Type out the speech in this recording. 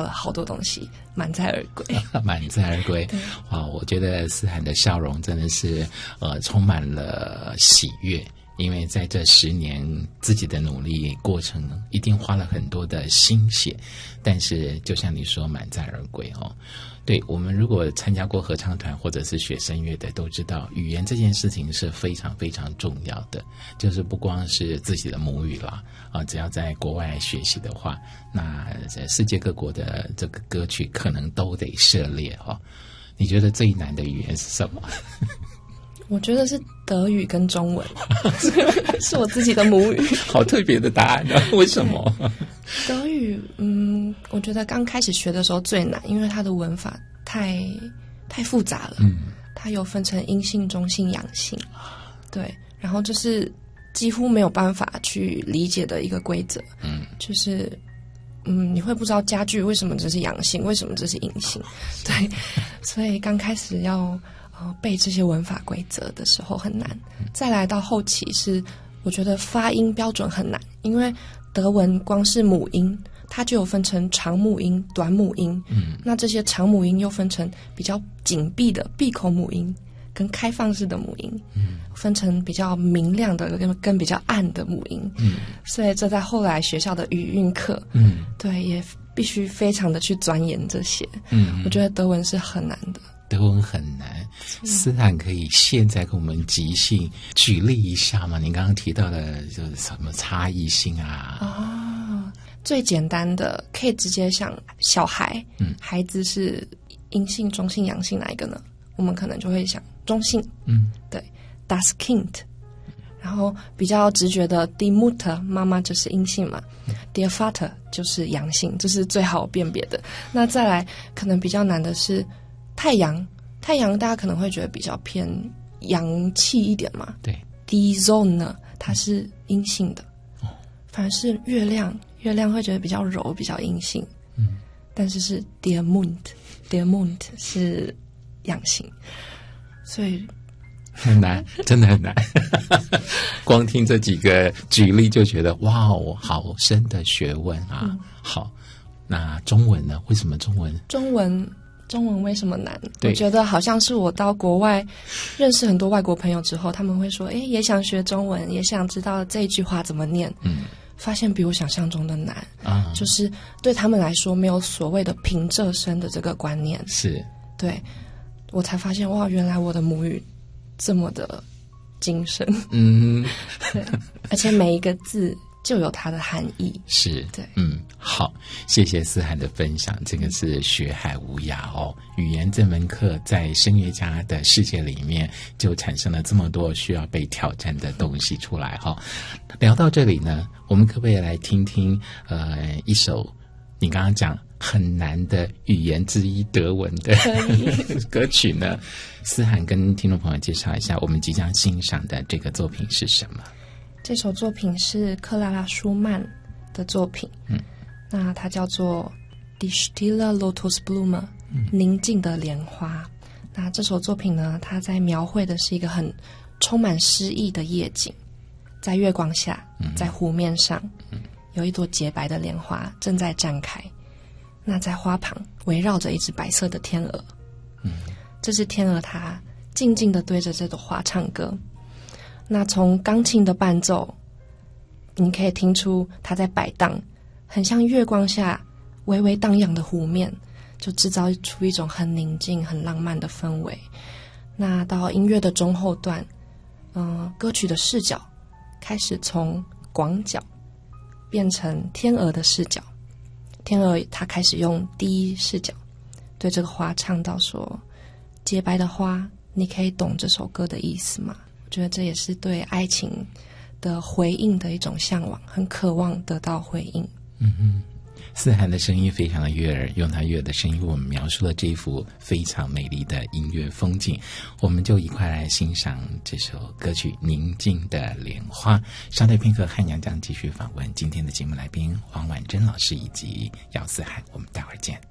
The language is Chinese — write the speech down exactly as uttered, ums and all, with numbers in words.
好多东西，满载而归。 满载而归，哇！我觉得思涵的笑容真的是呃充满了喜悦。因为在这十年自己的努力过程一定花了很多的心血，但是就像你说满载而归哦。对，我们如果参加过合唱团或者是学声乐的都知道，语言这件事情是非常非常重要的，就是不光是自己的母语啦啊，只要在国外学习的话，那世界各国的这个歌曲可能都得涉猎哦。你觉得最难的语言是什么？ 我觉得是德语跟中文，是我自己的母语。 好特别的答案呢？为什么？ 德语，嗯，我觉得刚开始学的时候最难，因为它的文法太太复杂了。嗯，它有分成阴性、中性、阳性，对，然后就是几乎没有办法去理解的一个规则。嗯，就是嗯，你会不知道家具为什么这是阳性，为什么这是阴性，对，所以刚开始要。呃，背这些文法规则的时候很难，再来到后期是我觉得发音标准很难，因为德文光是母音它就有分成长母音、短母音，嗯，那这些长母音又分成比较紧闭的闭口母音跟开放式的母音，嗯，分成比较明亮的跟跟比较暗的母音，嗯，所以这在后来学校的语韵课，嗯，对，也必须非常的去钻研这些，嗯，我觉得德文是很难的。 德文很难，思涵可以现在跟我们即兴举例一下吗？您刚刚提到的就是什么差异性啊？ 哦，最简单的可以直接想小孩，嗯，孩子是阴性、中性、阳性哪一个呢？我们可能就会想中性，嗯，对 ，das Kind， 然后比较直觉的 die Mutter 妈妈就是阴性嘛，嗯，der Vater 就是阳性，这是最好辨别的。那再来可能比较难的是。太阳，太阳大家可能会觉得比较偏阳气一点嘛。 对 ，die Sonne 呢，它是阴性的，哦，反而是月亮，月亮会觉得比较柔，比较阴性。嗯，但是是 der Mond，der Mond 是阳性，所以很难，真的很难。光听这几个举例就觉得哇哦，好深的学问啊！嗯，好，那中文呢？为什么中文？ 中文。中文为什么难？我觉得好像是我到国外认识很多外国朋友之后，他们会说，诶，也想学中文，也想知道这一句话怎么念。嗯，发现比我想象中的难。啊，就是对他们来说，没有所谓的平仄声的这个观念。 是， 对，我才发现哇，原来我的母语这么的精深。 嗯， 对，而且每一个字。就有它的含义， 是， 对， 嗯，好，谢谢思涵的分享，这个是学海无涯哦。语言这门课在声乐家的世界里面，就产生了这么多需要被挑战的东西出来哈，哦。聊到这里呢，我们可不可以来听听呃一首你刚刚讲很难的语言之一德文的歌曲呢？思涵跟听众朋友介绍一下，我们即将欣赏的这个作品是什么？ 这首作品是克拉拉·舒曼的作品，嗯，那它叫做《Die Stille Lotusblume》，宁静的莲花。那这首作品呢，它在描绘的是一个很充满诗意的夜景，在月光下，在湖面上，有一朵洁白的莲花正在绽开。那在花旁围绕着一只白色的天鹅，嗯，这只天鹅它静静地对着这朵花唱歌。那从钢琴的伴奏，你可以听出它在摆荡，很像月光下微微荡漾的湖面，就制造出一种很宁静、很浪漫的氛围。那到音乐的中后段，嗯、呃，歌曲的视角开始从广角变成天鹅的视角，天鹅它开始用第一视角对这个花唱到说：“洁白的花，你可以懂这首歌的意思吗？”我觉得这也是对爱情的回应的一种向往，很渴望得到回应。 嗯哼，思涵的声音非常的悦耳，用他悦耳的声音为我们描述了这一幅非常美丽的音乐风景。我们就一块来欣赏这首歌曲《宁静的莲花》。稍待片刻，汉阳将继续访问今天的节目来宾黄婉珍老师以及姚思涵，我们待会儿见。